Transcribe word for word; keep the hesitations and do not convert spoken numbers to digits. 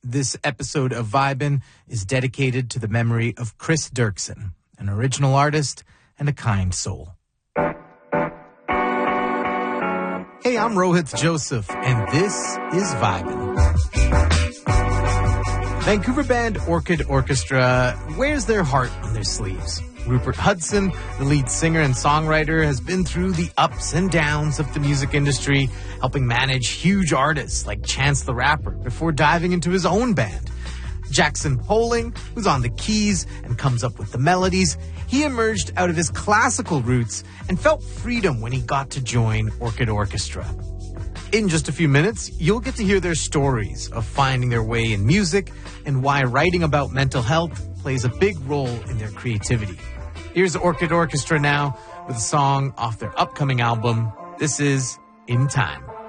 This episode of Vibin' is dedicated to the memory of Chris Dirksen, an original artist and a kind soul. Hey, I'm Rohit Joseph, and this is Vibin'. Vancouver band Orchid Orchestra wears their heart on their sleeves. Rupert Hudson, the lead singer and songwriter, has been through the ups and downs of the music industry, helping manage huge artists like Chance the Rapper before diving into his own band. Jackson Poling, who's on the keys and comes up with the melodies, he emerged out of his classical roots and felt freedom when he got to join Orchid Orchestra. In just a few minutes, you'll get to hear their stories of finding their way in music and why writing about mental health plays a big role in their creativity. Here's Orchid Orchestra now with a song off their upcoming album. This is In Time.